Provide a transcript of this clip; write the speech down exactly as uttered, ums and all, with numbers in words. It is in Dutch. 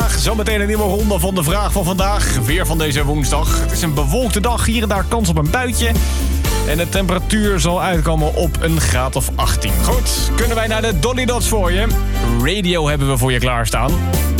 vandaag. Zometeen een nieuwe ronde van de vraag van vandaag. Weer van deze woensdag. Het is een bewolkte dag. Hier en daar kans op een buitje. En de temperatuur zal uitkomen op een graad of achttien. Goed, kunnen wij naar de Dolly Dots voor je. Radio hebben we voor je klaarstaan.